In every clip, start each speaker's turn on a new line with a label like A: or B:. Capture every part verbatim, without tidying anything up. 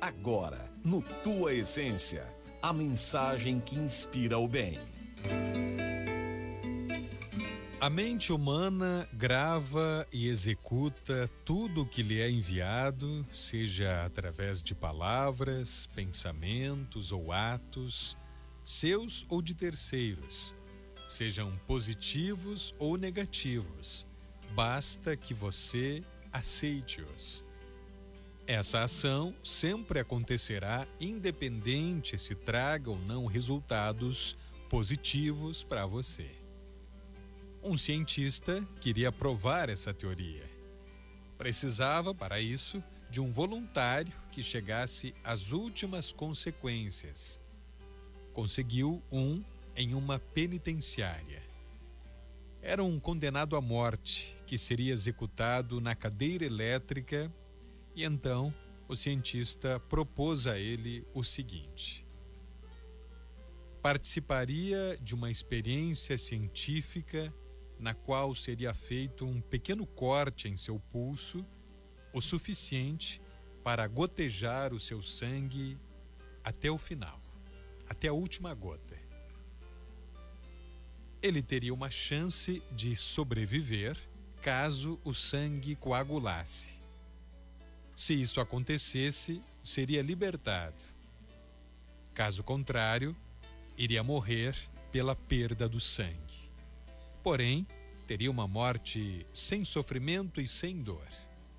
A: Agora, no Tua Essência, a mensagem que inspira o bem.
B: A mente humana grava e executa tudo o que lhe é enviado, seja através de palavras, pensamentos ou atos, seus ou de terceiros, sejam positivos ou negativos. Basta que você aceite-os. Essa ação sempre acontecerá independente se traga ou não resultados positivos para você. Um cientista queria provar essa teoria. Precisava, para isso, de um voluntário que chegasse às últimas consequências. Conseguiu um em uma penitenciária. Era um condenado à morte que seria executado na cadeira elétrica. E então, o cientista propôs a ele o seguinte: participaria de uma experiência científica na qual seria feito um pequeno corte em seu pulso, o suficiente para gotejar o seu sangue até o final, até a última gota. Ele teria uma chance de sobreviver caso o sangue coagulasse. Se isso acontecesse, seria libertado. Caso contrário, iria morrer pela perda do sangue. Porém, teria uma morte sem sofrimento e sem dor.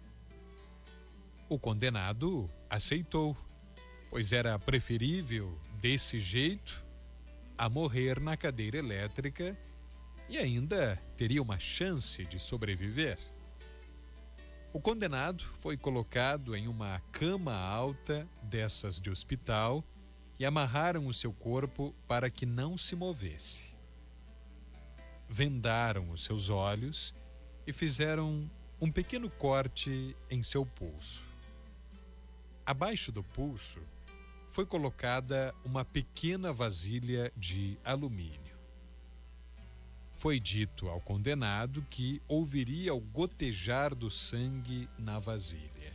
B: O condenado aceitou, pois era preferível desse jeito a morrer na cadeira elétrica e ainda teria uma chance de sobreviver. O condenado foi colocado em uma cama alta dessas de hospital e amarraram o seu corpo para que não se movesse. Vendaram os seus olhos e fizeram um pequeno corte em seu pulso. Abaixo do pulso foi colocada uma pequena vasilha de alumínio. Foi dito ao condenado que ouviria o gotejar do sangue na vasilha.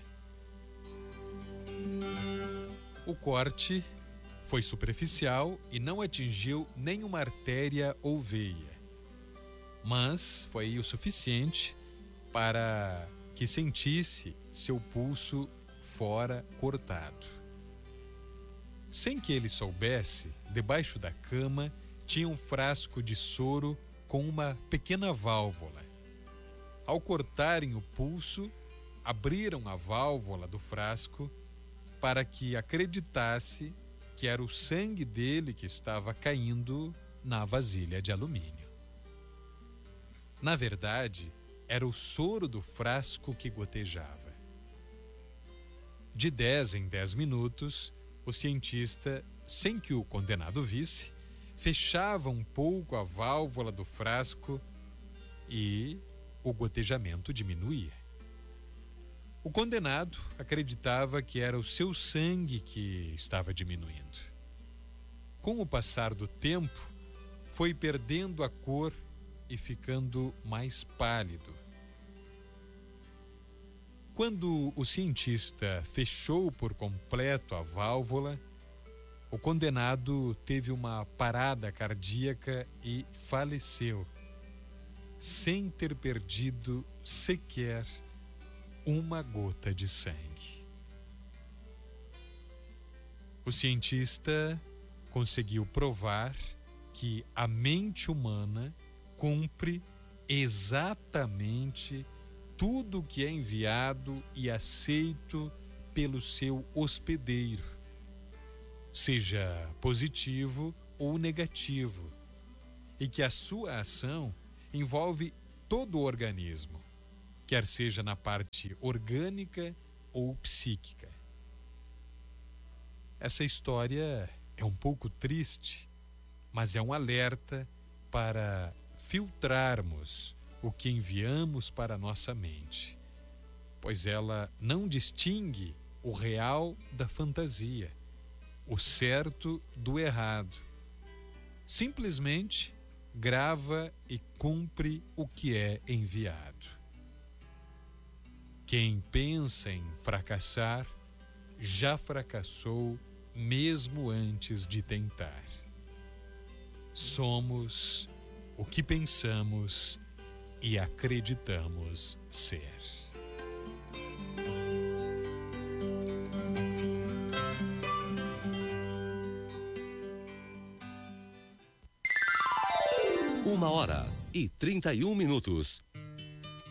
B: O corte foi superficial e não atingiu nenhuma artéria ou veia, mas foi o suficiente para que sentisse seu pulso fora cortado. Sem que ele soubesse, debaixo da cama tinha um frasco de soro com uma pequena válvula. Ao cortarem o pulso, abriram a válvula do frasco para que acreditasse que era o sangue dele que estava caindo na vasilha de alumínio. Na verdade, era o soro do frasco que gotejava. De dez em dez minutos, o cientista, sem que o condenado visse, fechava um pouco a válvula do frasco e o gotejamento diminuía. O condenado acreditava que era o seu sangue que estava diminuindo. Com o passar do tempo, foi perdendo a cor e ficando mais pálido. Quando o cientista fechou por completo a válvula, o condenado teve uma parada cardíaca e faleceu, sem ter perdido sequer uma gota de sangue. O cientista conseguiu provar que a mente humana cumpre exatamente tudo o que é enviado e aceito pelo seu hospedeiro, seja positivo ou negativo, e que a sua ação envolve todo o organismo, quer seja na parte orgânica ou psíquica. Essa história é um pouco triste, mas é um alerta para filtrarmos o que enviamos para a nossa mente, pois ela não distingue o real da fantasia, o certo do errado. Simplesmente grava e cumpre o que é enviado. Quem pensa em fracassar já fracassou mesmo antes de tentar. Somos o que pensamos e acreditamos ser.
C: Uma hora e trinta e um minutos.